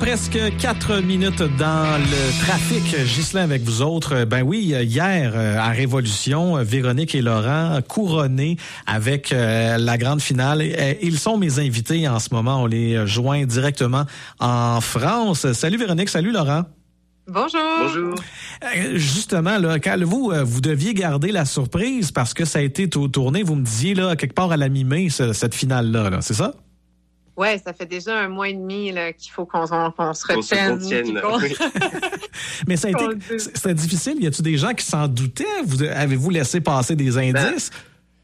Presque 4 minutes dans le trafic. Ghislain avec vous autres. Ben oui, hier, à Révolution, Véronique et Laurent couronnés avec la grande finale. Ils sont mes invités en ce moment. On les joint directement en France. Salut Véronique, salut Laurent. Bonjour. Bonjour. Justement, là, quand vous deviez garder la surprise parce que ça a été tourné, vous me disiez là quelque part à la mi-mai, cette finale-là, c'est ça? Ouais, ça fait déjà 1 mois et demi là, qu'il faut qu'on se retienne. Oui. Mais c'était difficile. Y a-t-il des gens qui s'en doutaient? Avez-vous laissé passer des indices?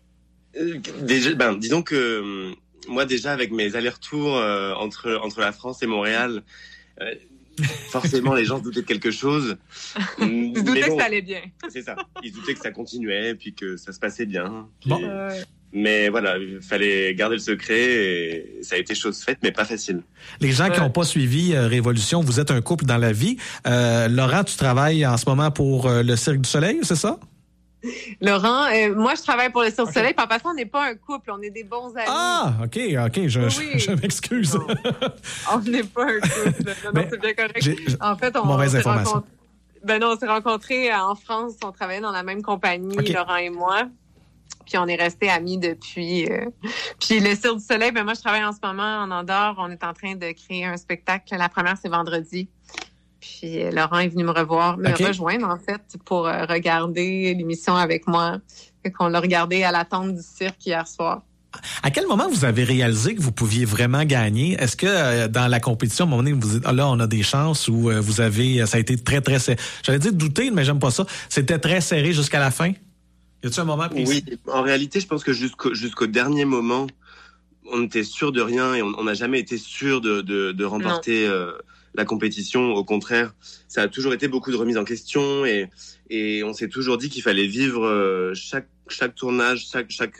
Disons que moi déjà avec mes allers-retours entre la France et Montréal, forcément les gens se doutaient de quelque chose. Ils se doutaient que ça allait bien. C'est ça. Ils se doutaient que ça continuait puis que ça se passait bien. Puis... Bon. Mais voilà, il fallait garder le secret et ça a été chose faite, mais pas facile. Les gens qui n'ont pas suivi Révolution, vous êtes un couple dans la vie. Laurent, tu travailles en ce moment pour le Cirque du Soleil, c'est ça? Laurent, moi, je travaille pour le Cirque du Soleil. Par contre, on n'est pas un couple, on est des bons amis. Ah, OK, je m'excuse. Non. On n'est pas un couple. Non, c'est bien correct. En fait, mauvaise information. On s'est rencontrés en France. On travaillait dans la même compagnie, okay. Laurent et moi. Puis on est restés amis depuis. Puis le Cirque du Soleil, moi je travaille en ce moment en Andorre. On est en train de créer un spectacle. La première c'est vendredi. Puis Laurent est venu me rejoindre en fait pour regarder l'émission avec moi. Fait qu'on l'a regardé à la tente du cirque hier soir. À quel moment vous avez réalisé que vous pouviez vraiment gagner? Est-ce que dans la compétition, à un moment donné, vous dites là on a des chances ou ça a été très très serré? J'allais dire douter, mais j'aime pas ça. C'était très serré jusqu'à la fin? Y a-t-il un moment précis? Oui, en réalité, je pense que jusqu'au dernier moment, on était sûr de rien et on n'a jamais été sûr de remporter la compétition. Au contraire, ça a toujours été beaucoup de remises en question et on s'est toujours dit qu'il fallait vivre chaque tournage, chaque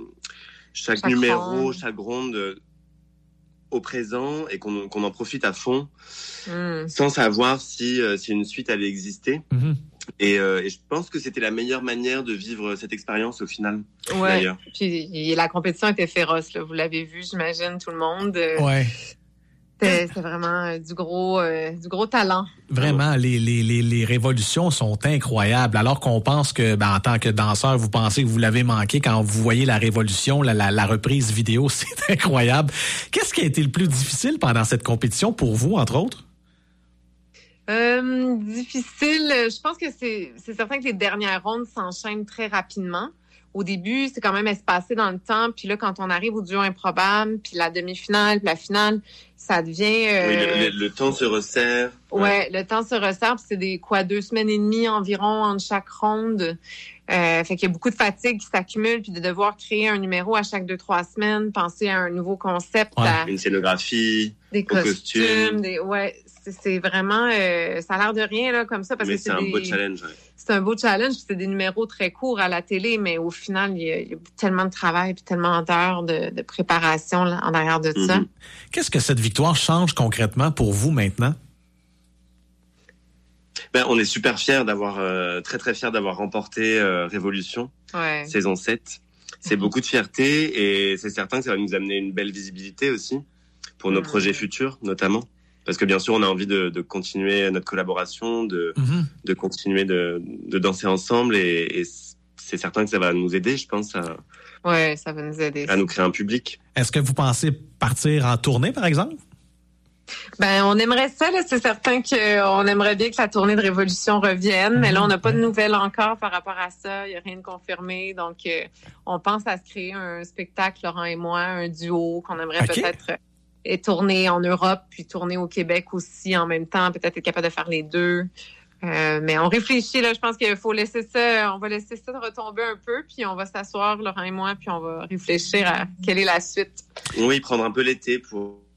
numéro, chaque ronde au présent et qu'on en profite à fond, sans savoir si une suite allait exister. Mm-hmm. Et je pense que c'était la meilleure manière de vivre cette expérience au final. Ouais. D'ailleurs. Puis la compétition était féroce, là. Vous l'avez vu, j'imagine, tout le monde. Ouais. C'est vraiment du gros talent. Vraiment, les révolutions sont incroyables. Alors qu'on pense que, en tant que danseur, vous pensez que vous l'avez manqué quand vous voyez la révolution, la reprise vidéo, c'est incroyable. Qu'est-ce qui a été le plus difficile pendant cette compétition pour vous, entre autres? Difficile. Je pense que c'est certain que les dernières rondes s'enchaînent très rapidement. Au début, c'est quand même espacé dans le temps. Puis là, quand on arrive au duo improbable, puis la demi-finale, puis la finale, ça devient... Oui, le temps se resserre. Ouais, le temps se resserre. Puis c'est 2 semaines et demie environ entre chaque ronde. Fait qu'il y a beaucoup de fatigue qui s'accumule, puis de devoir créer un numéro à chaque 2-3 semaines, penser à un nouveau concept. Une scénographie, des costumes. C'est vraiment... ça a l'air de rien, là, comme ça. Parce mais que c'est un beau challenge, ouais. C'est un beau challenge, c'est des numéros très courts à la télé, mais au final, il y a tellement de travail puis tellement d'heures de préparation là, en arrière de ça. Qu'est-ce que cette victoire change concrètement pour vous maintenant? On est super fiers d'avoir, très très fiers d'avoir remporté Révolution, saison 7. C'est beaucoup de fierté et c'est certain que ça va nous amener une belle visibilité aussi pour nos projets futurs notamment. Parce que bien sûr, on a envie de continuer notre collaboration, de continuer de danser ensemble et c'est certain que ça va nous aider, je pense, ça va nous aider. À nous créer un public. Est-ce que vous pensez partir en tournée, par exemple? On aimerait ça, là. C'est certain qu'on aimerait bien que la tournée de Révolution revienne, mais là, on n'a pas de nouvelles encore par rapport à ça. Il n'y a rien de confirmé. Donc, on pense à se créer un spectacle, Laurent et moi, un duo qu'on aimerait peut-être... et tourner en Europe, puis tourner au Québec aussi en même temps, peut-être être capable de faire les deux. Mais on réfléchit, là, je pense qu'il faut laisser ça, on va laisser ça retomber un peu, puis on va s'asseoir, Laurent et moi, puis on va réfléchir à quelle est la suite. Oui, prendre un peu l'été pour